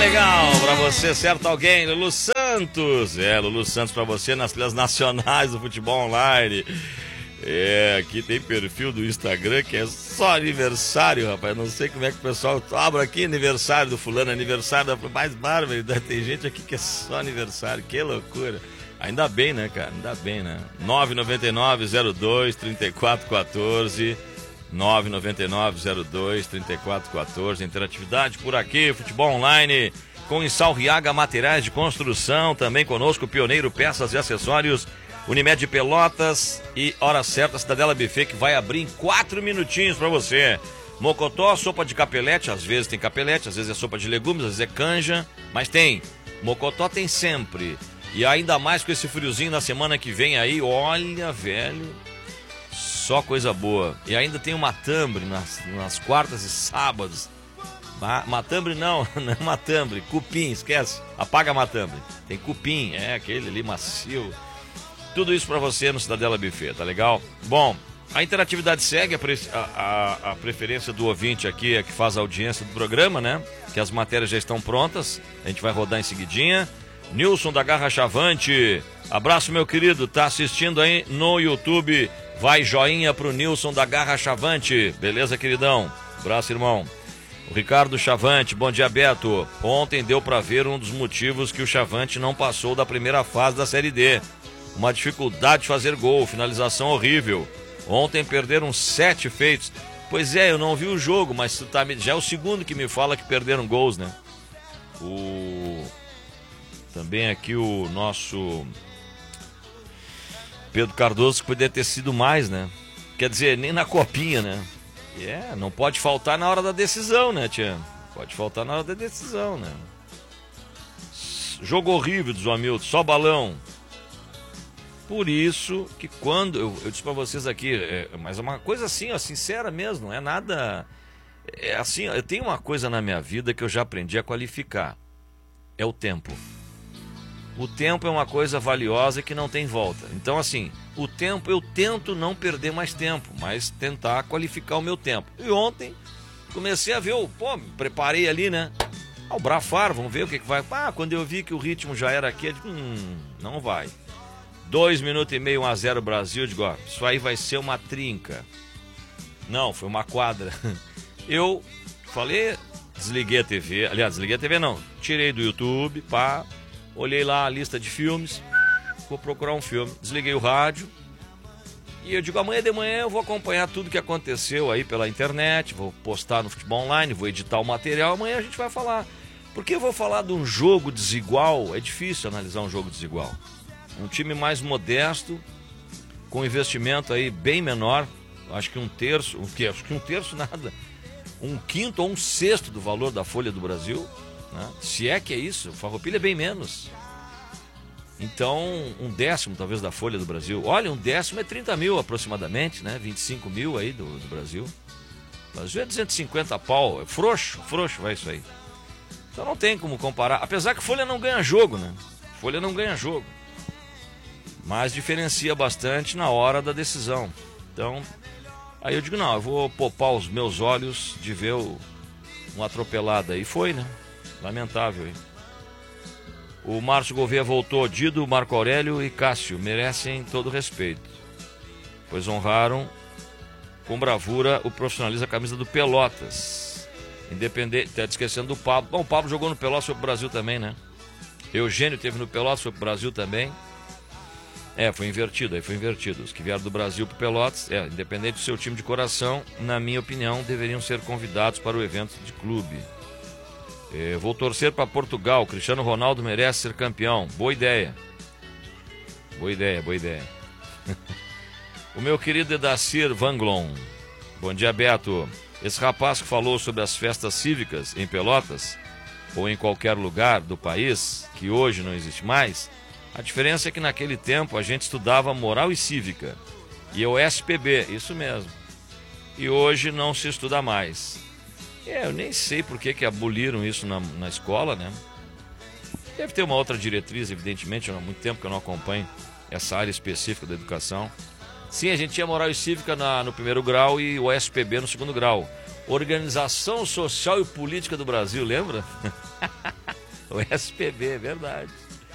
legal pra você, certo alguém? Lulu Santos. Lulu Santos pra você nas trilhas nacionais do futebol online. Aqui tem perfil do Instagram que é só aniversário, rapaz. Não sei como é que o pessoal abre aqui, aniversário do fulano, aniversário da mais bárbaro. Tem gente aqui que é só aniversário, que loucura. Ainda bem, né, cara? Ainda bem, né? 999-02-3414. 999-02-3414. Interatividade por aqui, futebol online com Insalriaga Materiais de Construção. Também conosco, Pioneiro Peças e Acessórios, Unimed Pelotas e Hora Certa, Cidadela Buffet, que vai abrir em 4 minutinhos para você. Mocotó, sopa de capelete, às vezes tem capelete, às vezes é sopa de legumes, às vezes é canja, mas tem. Mocotó tem sempre. E ainda mais com esse friozinho na semana que vem aí, olha, velho, só coisa boa. E ainda tem o matambre nas quartas e sábados. Matambre não é matambre, cupim, esquece, apaga matambre. Tem cupim, aquele ali macio. Tudo isso pra você no Cidadela Buffet, tá legal? Bom, a interatividade segue, a preferência do ouvinte aqui é que faz a audiência do programa, né? Que as matérias já estão prontas, a gente vai rodar em seguidinha. Nilson da Garra Chavante, abraço meu querido, tá assistindo aí no YouTube, vai joinha pro Nilson da Garra Chavante, beleza queridão? Abraço irmão. O Ricardo Chavante, bom dia Beto, ontem deu pra ver um dos motivos que o Chavante não passou da primeira fase da Série D, uma dificuldade de fazer gol, finalização horrível, ontem perderam 7 feitos, pois eu não vi o jogo, mas já é o segundo que me fala que perderam gols, né? Também aqui o nosso Pedro Cardoso, que poderia ter sido mais, né? Quer dizer, nem na copinha, né? Não pode faltar na hora da decisão, né, tia? Pode faltar na hora da decisão, né? Jogo horrível dos Hamilton, só balão. Por isso que quando... Eu disse pra vocês aqui, mas é uma coisa assim, ó, sincera mesmo, não é nada... É assim, eu tenho uma coisa na minha vida que eu já aprendi a qualificar. É o tempo. O tempo é uma coisa valiosa que não tem volta. Então, assim, o tempo, eu tento não perder mais tempo, mas tentar qualificar o meu tempo. E ontem, comecei a ver, preparei ali, né? O Brafar, vamos ver o que vai. Quando eu vi que o ritmo já era aqui, eu digo, não vai. 2 minutos e meio, 1-0 Brasil, eu digo, isso aí vai ser uma trinca. Não, foi uma quadra. Eu falei, desliguei a TV, aliás, desliguei a TV não, tirei do YouTube, olhei lá a lista de filmes, vou procurar um filme, desliguei o rádio e eu digo, amanhã de manhã eu vou acompanhar tudo que aconteceu aí pela internet, vou postar no Futebol Online, vou editar o material, amanhã a gente vai falar. Porque eu vou falar de um jogo desigual, é difícil analisar um jogo desigual. Um time mais modesto, com investimento aí bem menor, acho que 1/3, acho que 1/3 nada, 1/5 ou 1/6 do valor da Folha do Brasil. Se é que é isso, o Farroupilha é bem menos. Então, 1/10 talvez da Folha do Brasil. Olha, 1/10 é 30 mil aproximadamente, né? 25 mil aí do Brasil. O Brasil é 250 pau, é frouxo vai isso aí. Então não tem como comparar. Apesar que Folha não ganha jogo, né? Folha não ganha jogo. Mas diferencia bastante na hora da decisão. Então, aí eu digo, não, eu vou poupar os meus olhos de ver uma atropelada. E foi, né? Lamentável, hein? O Márcio Gouveia voltou. Dido, Marco Aurélio e Cássio merecem todo respeito, pois honraram com bravura o profissionalismo a camisa do Pelotas. Independente, tá esquecendo do Pablo. Bom, o Pablo jogou no Pelotas, foi pro Brasil também, né? Eugênio teve no Pelotas, foi pro Brasil também. Foi invertido, Os que vieram do Brasil pro Pelotas, independente do seu time de coração, na minha opinião, deveriam ser convidados para o evento de clube. Vou torcer para Portugal. Cristiano Ronaldo merece ser campeão. Boa ideia. O meu querido Edacir Vanglon. Bom dia, Beto. Esse rapaz que falou sobre as festas cívicas em Pelotas, ou em qualquer lugar do país, que hoje não existe mais, a diferença é que naquele tempo a gente estudava moral e cívica. E o SPB, isso mesmo. E hoje não se estuda mais. Eu nem sei por que aboliram isso na escola, né? Deve ter uma outra diretriz, evidentemente, há muito tempo que eu não acompanho essa área específica da educação. Sim, a gente tinha moral e cívica no primeiro grau e o SPB no segundo grau. Organização Social e Política do Brasil, lembra? O SPB, é verdade.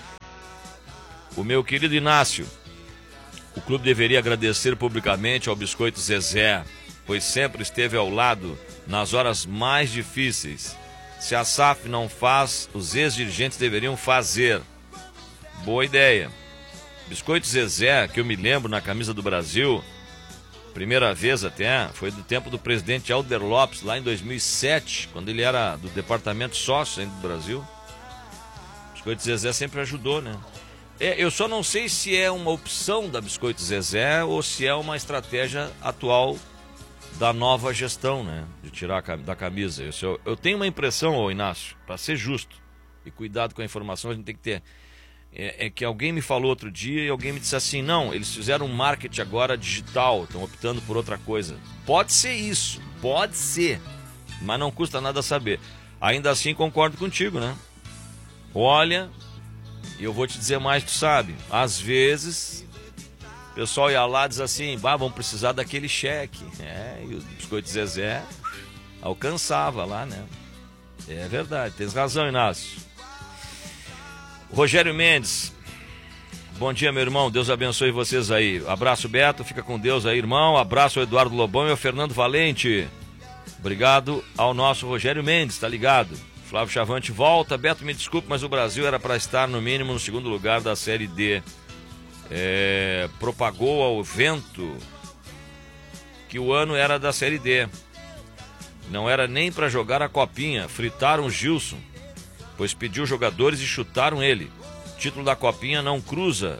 O meu querido Inácio, o clube deveria agradecer publicamente ao Biscoito Zezé, pois sempre esteve ao lado nas horas mais difíceis. Se a SAF não faz, os ex-dirigentes deveriam fazer. Boa ideia. Biscoito Zezé, que eu me lembro na camisa do Brasil, primeira vez até, foi do tempo do presidente Alder Lopes, lá em 2007, quando ele era do departamento sócio ainda do Brasil. Biscoito Zezé sempre ajudou, né? Eu só não sei se é uma opção da Biscoito Zezé ou se é uma estratégia atual da nova gestão, né? De tirar da camisa. Eu tenho uma impressão, Inácio, para ser justo e cuidado com a informação, a gente tem que ter. É que alguém me falou outro dia e alguém me disse assim, não, eles fizeram um marketing agora digital, estão optando por outra coisa. Pode ser isso, pode ser, mas não custa nada saber. Ainda assim concordo contigo, né? Olha, e eu vou te dizer mais, tu sabe, às vezes o pessoal ia lá e diz assim, vamos precisar daquele cheque. E o Biscoito Zezé alcançava lá, né? É verdade, tens razão, Inácio. Rogério Mendes, bom dia, meu irmão, Deus abençoe vocês aí. Abraço, Beto, fica com Deus aí, irmão. Abraço ao Eduardo Lobão e ao Fernando Valente. Obrigado ao nosso Rogério Mendes, tá ligado? Flávio Chavante volta. Beto, me desculpe, mas o Brasil era para estar no mínimo no segundo lugar da Série D. Propagou ao vento que o ano era da Série D. Não era nem para jogar a copinha. Fritaram o Gilson, pois pediu jogadores e chutaram ele. Título da copinha não cruza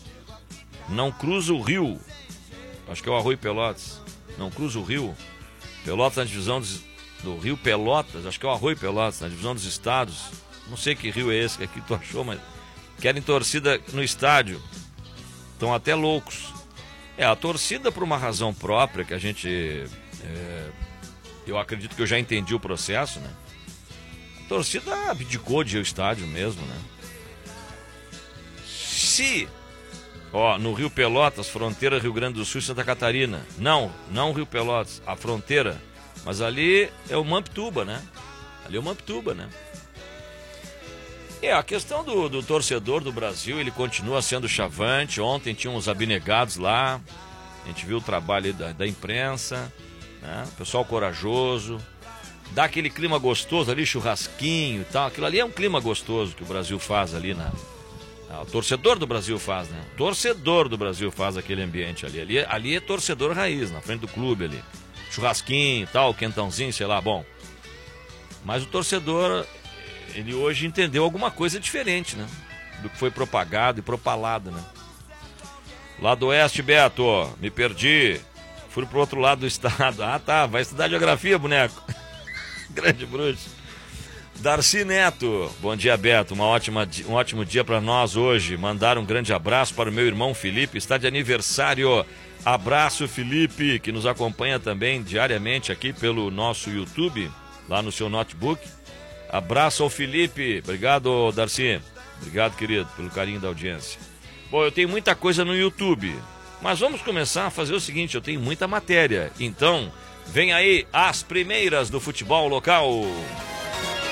o rio. Acho que é o Arroio Pelotas. Não cruza o rio. Pelotas na divisão do Rio Pelotas, acho que é o Arroio Pelotas, na divisão dos estados. Não sei que rio é esse que aqui tu achou, mas querem torcida no estádio. Estão até loucos. A torcida por uma razão própria que a gente... eu acredito que eu já entendi o processo, né? A torcida abdicou de ir ao estádio mesmo, né? Se... no Rio Pelotas, fronteira Rio Grande do Sul e Santa Catarina. Não Rio Pelotas, a fronteira. Mas ali é o Mamptuba, né? Ali é o Mamptuba, né? A questão do torcedor do Brasil, ele continua sendo chavante. Ontem tinha uns abnegados lá. A gente viu o trabalho da imprensa, né? Pessoal corajoso. Dá aquele clima gostoso ali, churrasquinho e tal. Aquilo ali é um clima gostoso que o Brasil faz ali o torcedor do Brasil faz, né? O torcedor do Brasil faz aquele ambiente ali. Ali é torcedor raiz, na frente do clube ali. Churrasquinho e tal, quentãozinho, sei lá, bom. Mas o torcedor, ele hoje entendeu alguma coisa diferente, né? Do que foi propagado e propalado, né? Lá do oeste, Beto, me perdi. Fui pro outro lado do estado. Tá, vai estudar geografia, boneco. Grande bruxo. Darcy Neto, bom dia, Beto, um ótimo dia para nós hoje. Mandar um grande abraço para o meu irmão Felipe, está de aniversário. Abraço, Felipe, que nos acompanha também diariamente aqui pelo nosso YouTube, lá no seu notebook. Abraço ao Felipe, obrigado, Darcy. Obrigado, querido, pelo carinho da audiência. Bom, eu tenho muita coisa no YouTube, mas vamos começar a fazer o seguinte, eu tenho muita matéria. Então, vem aí as primeiras do futebol local.